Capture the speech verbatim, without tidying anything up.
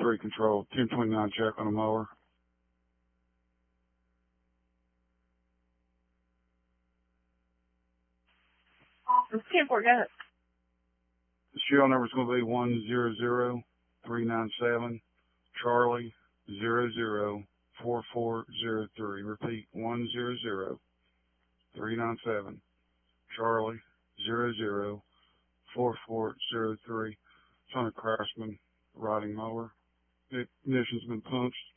three control, ten twenty-nine check on a mower. ten four, go ahead. The serial number is going to be one zero zero three nine seven Charlie zero zero four four zero three. Repeat, one zero zero three nine seven Charlie zero zero four four zero three. It's on a Craftsman riding mower. The ignition's been punched.